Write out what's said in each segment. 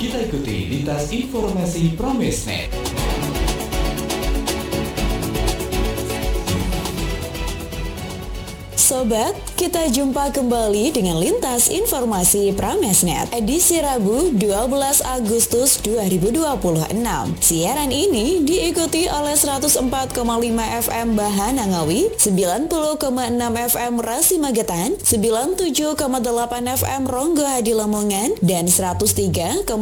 Kita ikuti lintas informasi Pramesnet. Sobat, kita jumpa kembali dengan Lintas Informasi Pramesnet edisi Rabu 12 Agustus 2026. Siaran ini diikuti oleh 104,5 FM Bahana Ngawi, 90,6 FM Rasi Magetan, 97,8 FM Ronggo Hadi Lamongan, dan 103,9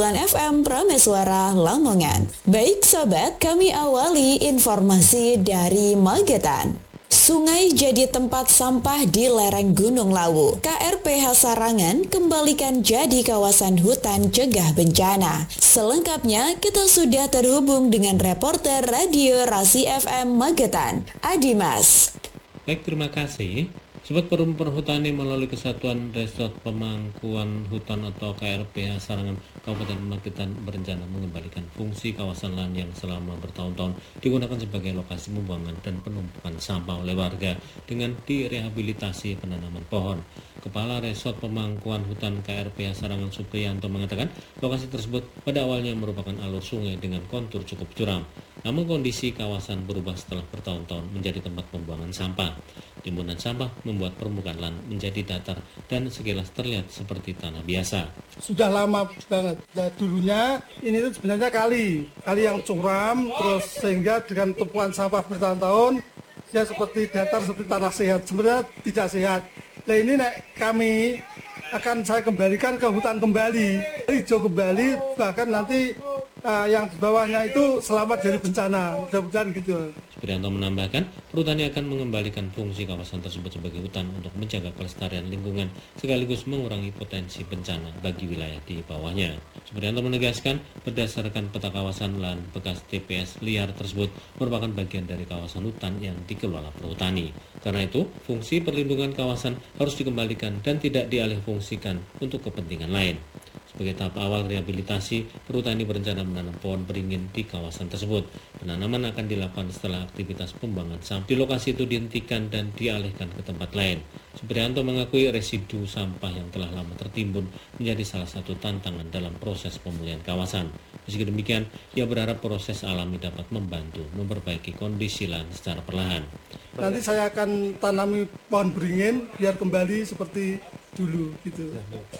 FM Prameswara Lamongan. Baik sobat, kami awali informasi dari Magetan. Sungai jadi tempat sampah di lereng Gunung Lawu. KRPH Sarangan kembalikan jadi kawasan hutan cegah bencana. Selengkapnya kita sudah terhubung dengan reporter Radio Rasi FM Magetan, Adimas. Baik, terima kasih. Sobat Forum Perhutani melalui Kesatuan Resort Pemangkuan Hutan atau KRPH Sarangan Kabupaten Magetan berencana mengembalikan fungsi kawasan lahan yang selama bertahun-tahun digunakan sebagai lokasi pembuangan dan penumpukan sampah oleh warga dengan direhabilitasi penanaman pohon. Kepala Resort Pemangkuan Hutan KRPH Sarangan Supriyanto mengatakan lokasi tersebut pada awalnya merupakan alur sungai dengan kontur cukup curam. Namun kondisi kawasan berubah setelah bertahun-tahun menjadi tempat pembuangan sampah. Timbunan sampah membuat permukaan lahan menjadi datar dan sekilas terlihat seperti tanah biasa. Sudah lama banget. Nah, dulunya ini itu sebenarnya kali yang curam, terus sehingga dengan tumpukan sampah bertahun-tahun ya seperti datar, seperti tanah sehat. Sebenarnya tidak sehat. Nah ini kami akan saya kembalikan ke hutan kembali, hijau kembali, bahkan nanti yang di bawahnya itu selamat dari bencana, mudah-mudahan gitu. Supriyanto menambahkan, perhutani akan mengembalikan fungsi kawasan tersebut sebagai hutan untuk menjaga kelestarian lingkungan sekaligus mengurangi potensi bencana bagi wilayah di bawahnya. Supriyanto menegaskan, berdasarkan peta kawasan lahan bekas TPS liar tersebut merupakan bagian dari kawasan hutan yang dikelola perhutani. Karena itu, fungsi perlindungan kawasan harus dikembalikan dan tidak dialihfungsikan untuk kepentingan lain. Sebagai tahap awal rehabilitasi, perhutani berencana menanam pohon beringin di kawasan tersebut. Penanaman akan dilakukan setelah aktivitas pembuangan sampah di lokasi itu dihentikan dan dialihkan ke tempat lain. Supriyanto mengakui residu sampah yang telah lama tertimbun menjadi salah satu tantangan dalam proses pemulihan kawasan. Meski demikian, ia berharap proses alami dapat membantu memperbaiki kondisi lahan secara perlahan. Nanti saya akan tanami pohon beringin biar kembali seperti dulu gitu.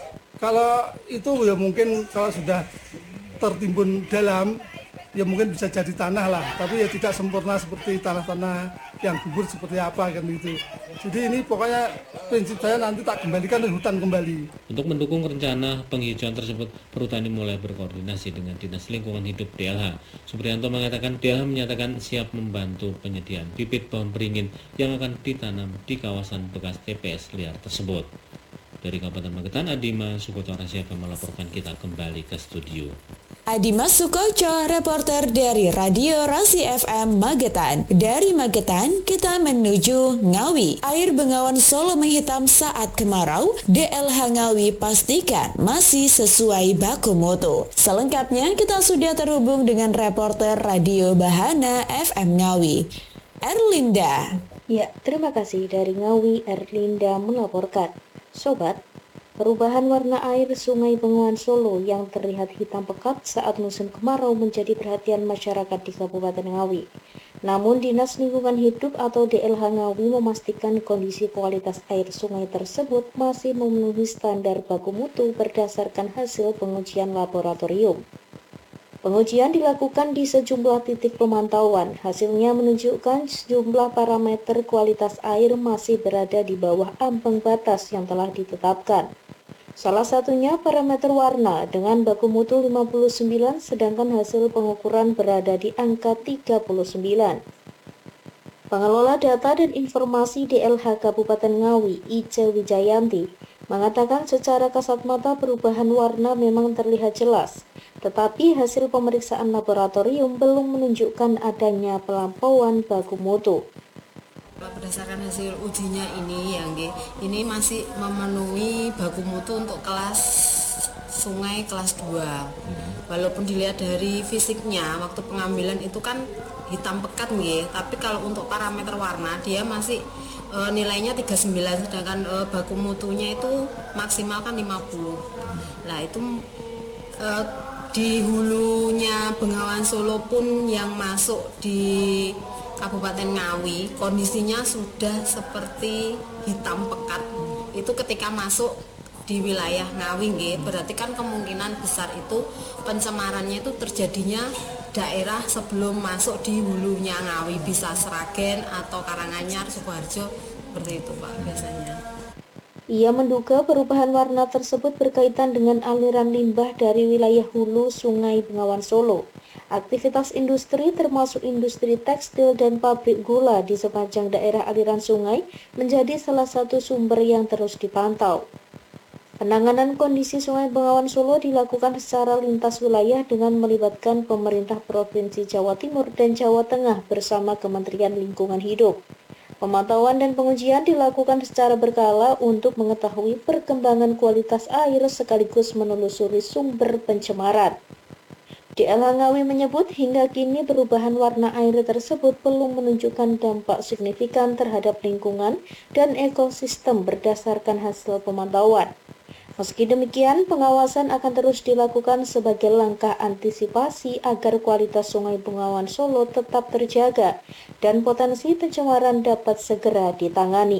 Kalau itu ya mungkin kalau sudah tertimbun dalam ya mungkin bisa jadi tanah lah, tapi ya tidak sempurna seperti tanah-tanah yang gugur seperti apa kan gitu. Jadi ini pokoknya prinsip saya nanti tak kembalikan ke hutan kembali. Untuk mendukung rencana penghijauan tersebut, perhutani mulai berkoordinasi dengan Dinas Lingkungan Hidup DLH. Supriyanto mengatakan DLH menyatakan siap membantu penyediaan bibit pohon beringin yang akan ditanam di kawasan bekas TPS liar tersebut. Dari Kabupaten Magetan, Adimas Sukoco Rasiaga melaporkan. Kita kembali ke studio. Adimas Sukoco, reporter dari Radio Rasi FM Magetan. Dari Magetan, kita menuju Ngawi. Air Bengawan Solo menghitam saat kemarau. DLH Ngawi pastikan masih sesuai baku mutu. Selengkapnya, kita sudah terhubung dengan reporter Radio Bahana FM Ngawi, Erlinda. Ya, terima kasih. Dari Ngawi, Erlinda melaporkan. Sobat, perubahan warna air Sungai Bengawan Solo yang terlihat hitam pekat saat musim kemarau menjadi perhatian masyarakat di Kabupaten Ngawi. Namun Dinas Lingkungan Hidup atau DLH Ngawi memastikan kondisi kualitas air sungai tersebut masih memenuhi standar baku mutu berdasarkan hasil pengujian laboratorium. Pengujian dilakukan di sejumlah titik pemantauan. Hasilnya menunjukkan sejumlah parameter kualitas air masih berada di bawah ambang batas yang telah ditetapkan. Salah satunya parameter warna dengan baku mutu 59, sedangkan hasil pengukuran berada di angka 39. Pengelola Data dan Informasi DLH Kabupaten Ngawi, Ice Wijayanti, mengatakan secara kasat mata perubahan warna memang terlihat jelas, tetapi hasil pemeriksaan laboratorium belum menunjukkan adanya pelampauan baku mutu. Berdasarkan hasil ujinya ini masih memenuhi baku mutu untuk kelas sungai kelas 2. Walaupun dilihat dari fisiknya waktu pengambilan itu kan hitam pekat tapi kalau untuk parameter warna dia masih nilainya 39, sedangkan baku mutunya itu maksimal kan 50. Nah itu di hulunya Bengawan Solo pun yang masuk di Kabupaten Ngawi kondisinya sudah seperti hitam pekat. Itu ketika masuk di wilayah Ngawi nggih, berarti kan kemungkinan besar itu pencemarannya itu terjadinya daerah sebelum masuk di hulunya Ngawi, bisa Sragen atau Karanganyar, Sukoharjo, seperti itu Pak biasanya. Ia menduga perubahan warna tersebut berkaitan dengan aliran limbah dari wilayah hulu Sungai Bengawan Solo. Aktivitas industri termasuk industri tekstil dan pabrik gula di sepanjang daerah aliran sungai menjadi salah satu sumber yang terus dipantau. Penanganan kondisi Sungai Bengawan Solo dilakukan secara lintas wilayah dengan melibatkan pemerintah Provinsi Jawa Timur dan Jawa Tengah bersama Kementerian Lingkungan Hidup. Pemantauan dan pengujian dilakukan secara berkala untuk mengetahui perkembangan kualitas air sekaligus menelusuri sumber pencemaran. DLH Ngawi menyebut hingga kini perubahan warna air tersebut belum menunjukkan dampak signifikan terhadap lingkungan dan ekosistem berdasarkan hasil pemantauan. Meski demikian, pengawasan akan terus dilakukan sebagai langkah antisipasi agar kualitas Sungai Bengawan Solo tetap terjaga dan potensi pencemaran dapat segera ditangani.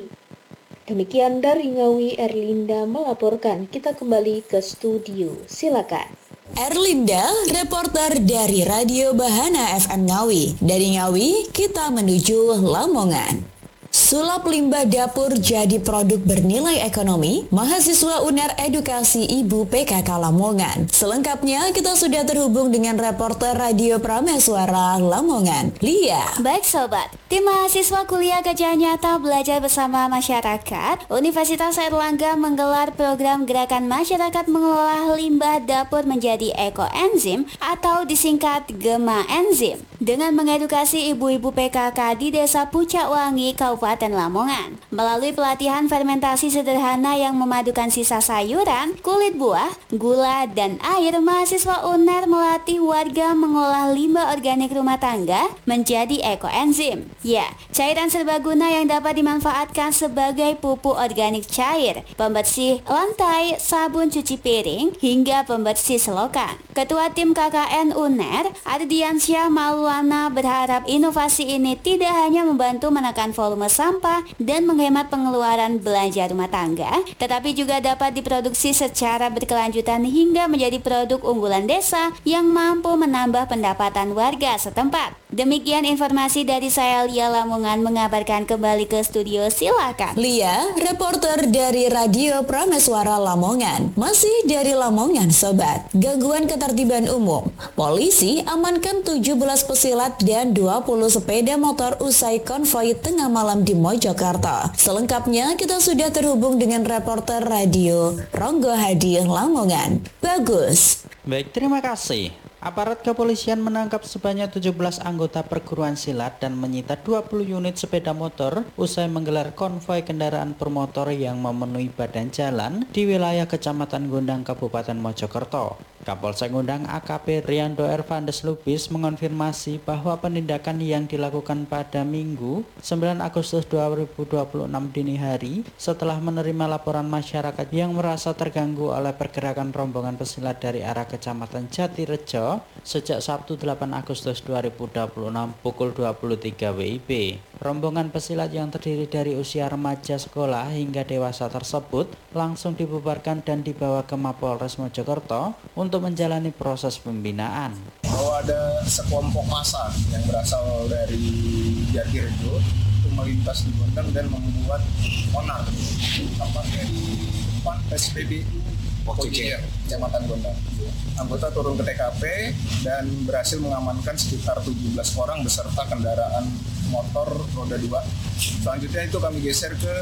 Demikian dari Ngawi, Erlinda melaporkan. Kita kembali ke studio. Silakan. Erlinda, reporter dari Radio Bahana FM Ngawi. Dari Ngawi, kita menuju Lamongan. Sulap limbah dapur jadi produk bernilai ekonomi, mahasiswa UNER Edukasi Ibu PKK Lamongan. Selengkapnya kita sudah terhubung dengan reporter Radio Prameswara Lamongan, Lia. Baik sobat, tim mahasiswa kuliah Gajah Nyata Belajar Bersama Masyarakat Universitas Airlangga menggelar program Gerakan Masyarakat Mengelola Limbah Dapur Menjadi Ekoenzim atau disingkat GEMA Enzim dengan mengedukasi ibu-ibu PKK di Desa Pucak Wangi, Kabupaten Lamongan. Melalui pelatihan fermentasi sederhana yang memadukan sisa sayuran, kulit buah, gula, dan air, mahasiswa UNER melatih warga mengolah limbah organik rumah tangga menjadi ekoenzim. Ya, cairan serbaguna yang dapat dimanfaatkan sebagai pupuk organik cair, pembersih lantai, sabun cuci piring, hingga pembersih selokan. Ketua tim KKN UNER, Ardiansyah Maulana, berharap inovasi ini tidak hanya membantu menekan volume sampah dan menghemat pengeluaran belanja rumah tangga, tetapi juga dapat diproduksi secara berkelanjutan hingga menjadi produk unggulan desa yang mampu menambah pendapatan warga setempat. Demikian informasi dari saya, Lia Lamongan, mengabarkan. Kembali ke studio, silakan. Lia, reporter dari Radio Prameswara Lamongan. Masih dari Lamongan, sobat. Gangguan ketertiban umum. Polisi amankan 17 pesilat dan 20 sepeda motor usai konvoi tengah malam di Mojokerto. Selengkapnya kita sudah terhubung dengan reporter Radio Ronggo Hadi Lamongan. Bagus. Baik, terima kasih. Aparat kepolisian menangkap sebanyak 17 anggota perguruan silat dan menyita 20 unit sepeda motor usai menggelar konvoi kendaraan bermotor yang memenuhi badan jalan di wilayah Kecamatan Gondang, Kabupaten Mojokerto. Kapolsek Gondang AKP Riando Ervandes Lubis mengonfirmasi bahwa penindakan yang dilakukan pada Minggu 9 Agustus 2026 dini hari setelah menerima laporan masyarakat yang merasa terganggu oleh pergerakan rombongan pesilat dari arah Kecamatan Jatirejo sejak Sabtu 8 Agustus 2026 pukul 23 WIB. Rombongan pesilat yang terdiri dari usia remaja sekolah hingga dewasa tersebut langsung dibubarkan dan dibawa ke Mapolres Mojokerto untuk menjalani proses pembinaan. Bahwa ada sekelompok massa yang berasal dari Jatirejo itu melintas di Gondang dan membuat onar tampaknya di depan SPBU Pojinger, Kecamatan Gondang. Anggota turun ke TKP dan berhasil mengamankan sekitar 17 orang beserta kendaraan motor roda 2. Selanjutnya itu kami geser ke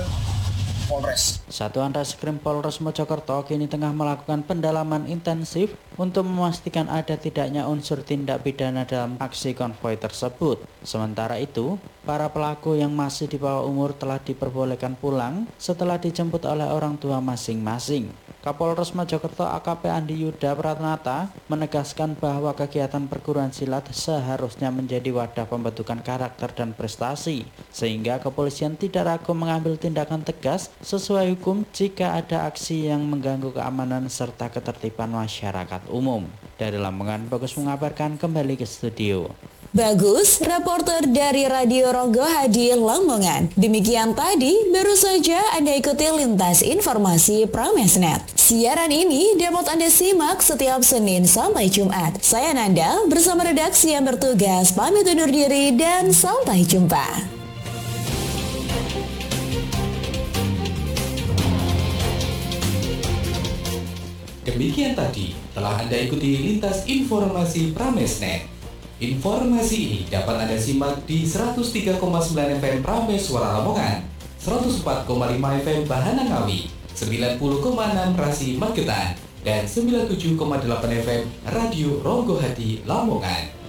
Polres. Satuan Reskrim Polres Mojokerto kini tengah melakukan pendalaman intensif untuk memastikan ada tidaknya unsur tindak pidana dalam aksi konvoi tersebut. Sementara itu, para pelaku yang masih di bawah umur telah diperbolehkan pulang setelah dijemput oleh orang tua masing-masing. Kapolres Mojokerto AKP Andi Yuda Pratnata menegaskan bahwa kegiatan perguruan silat seharusnya menjadi wadah pembentukan karakter dan prestasi, sehingga kepolisian tidak ragu mengambil tindakan tegas sesuai hukum jika ada aksi yang mengganggu keamanan serta ketertiban masyarakat umum. Dari Lamongan, Bagus mengabarkan, kembali ke studio. Bagus, reporter dari Radio Ronggo Hadi Lamongan. Demikian tadi, baru saja Anda ikuti lintas informasi Pramesnet. Siaran ini dapat Anda simak setiap Senin sampai Jumat. Saya Nanda bersama redaksi yang bertugas pamit undur diri dan sampai jumpa. Demikian tadi telah Anda ikuti lintas informasi Pramesnet. Informasi ini dapat Anda simak di 103,9 FM Prames Suara Lamongan, 104,5 FM Bahana Ngawi, 90,6 Rasi Magetan, dan 97,8 FM Radio Ronggo Hadi Lamongan.